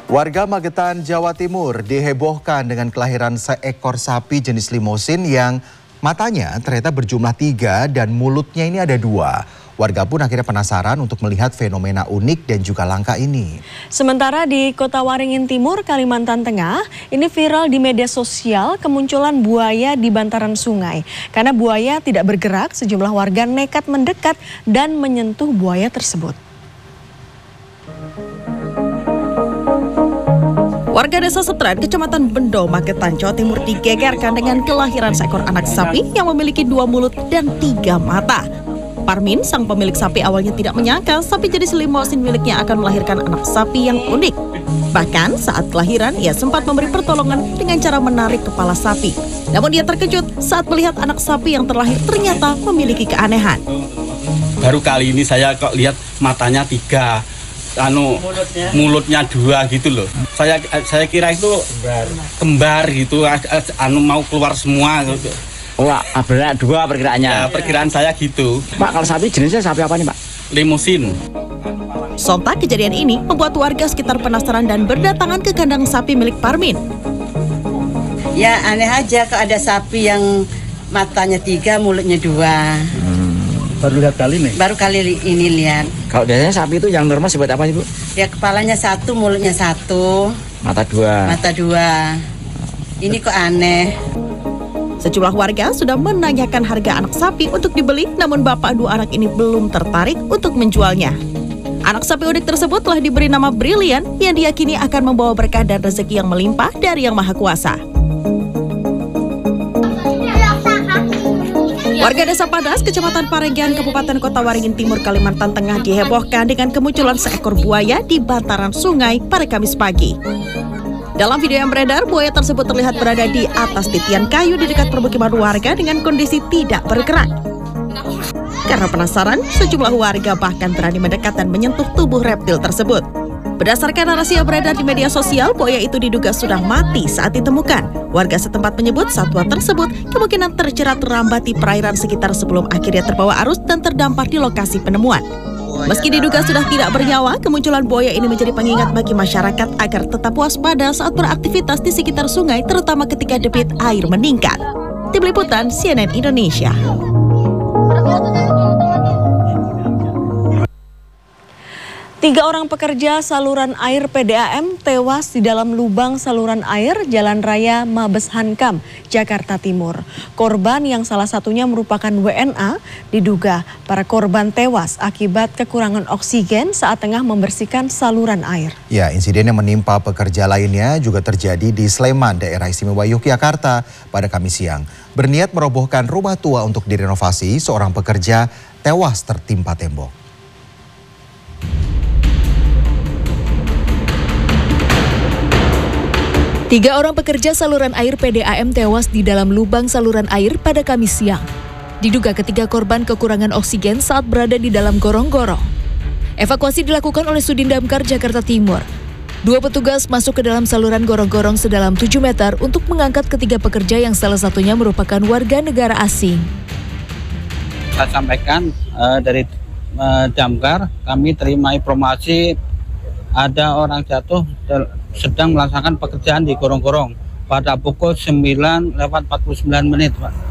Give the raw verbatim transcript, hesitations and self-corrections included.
Warga Magetan, Jawa Timur dihebohkan dengan kelahiran seekor sapi jenis limosin yang matanya ternyata berjumlah tiga dan mulutnya ini ada dua. Warga pun akhirnya penasaran untuk melihat fenomena unik dan juga langka ini. Sementara di Kota Waringin Timur, Kalimantan Tengah, ini viral di media sosial kemunculan buaya di bantaran sungai. Karena buaya tidak bergerak, sejumlah warga nekat mendekat dan menyentuh buaya tersebut. Warga Desa Setren, Kecamatan Bendo, Magetan, Jawa Timur digegerkan dengan kelahiran seekor anak sapi yang memiliki dua mulut dan tiga mata. Parmin, sang pemilik sapi, awalnya tidak menyangka sapi jenis limosin miliknya akan melahirkan anak sapi yang unik. Bahkan saat kelahiran, ia sempat memberi pertolongan dengan cara menarik kepala sapi. Namun dia terkejut saat melihat anak sapi yang terlahir ternyata memiliki keanehan. Baru kali ini saya kok lihat matanya tiga. Anu mulutnya. mulutnya dua gitu loh. Saya saya kira itu kembar, kembar gitu, anu mau keluar semua gitu. Wah, benar dua perkiraannya. Ya, perkiraan saya gitu. Pak, kalau sapi jenisnya sapi apa nih, Pak? Limosin. Sontak kejadian ini membuat warga sekitar penasaran dan berdatangan ke kandang sapi milik Parmin. Ya aneh aja kalau ada sapi yang matanya tiga, mulutnya dua. Hmm. Baru lihat kali nih? Baru kali ini lihat. Kalau biasanya sapi itu yang normal seperti apa, Ibu? Ya kepalanya satu, mulutnya satu. Mata dua. Mata dua. Ini kok aneh. Sejumlah warga sudah menanyakan harga anak sapi untuk dibeli, namun bapak dua anak ini belum tertarik untuk menjualnya. Anak sapi unik tersebut telah diberi nama Brilian yang diyakini akan membawa berkah dan rezeki yang melimpah dari Yang Maha Kuasa. Warga Desa Padas, Kecamatan Parenggian, Kabupaten Kota Waringin Timur, Kalimantan Tengah dihebohkan dengan kemunculan seekor buaya di bantaran sungai pada Kamis pagi. Dalam video yang beredar, buaya tersebut terlihat berada di atas titian kayu di dekat permukiman warga dengan kondisi tidak bergerak. Karena penasaran, sejumlah warga bahkan berani mendekat dan menyentuh tubuh reptil tersebut. Berdasarkan narasi yang beredar di media sosial, buaya itu diduga sudah mati saat ditemukan. Warga setempat menyebut satwa tersebut kemungkinan terjerat terambat di perairan sekitar sebelum akhirnya terbawa arus dan terdampar di lokasi penemuan. Meski diduga sudah tidak bernyawa, kemunculan buaya ini menjadi pengingat bagi masyarakat agar tetap waspada saat beraktivitas di sekitar sungai, terutama ketika debit air meningkat. Tim Liputan C N N Indonesia. Tiga orang pekerja saluran air P D A M tewas di dalam lubang saluran air Jalan Raya Mabes Hankam, Jakarta Timur. Korban yang salah satunya merupakan W N A diduga para korban tewas akibat kekurangan oksigen saat tengah membersihkan saluran air. Ya, insiden yang menimpa pekerja lainnya juga terjadi di Sleman, daerah istimewa Yogyakarta pada Kamis siang. Berniat merobohkan rumah tua untuk direnovasi, seorang pekerja tewas tertimpa tembok. Tiga orang pekerja saluran air P D A M tewas di dalam lubang saluran air pada Kamis siang. Diduga ketiga korban kekurangan oksigen saat berada di dalam gorong-gorong. Evakuasi dilakukan oleh Sudin Damkar Jakarta Timur. Dua petugas masuk ke dalam saluran gorong-gorong sedalam tujuh meter untuk mengangkat ketiga pekerja yang salah satunya merupakan warga negara asing. Saya sampaikan uh, dari uh, Damkar, kami terima informasi ada orang jatuh sedang melaksanakan pekerjaan di gorong-gorong pada pukul sembilan lewat empat puluh sembilan menit, Pak.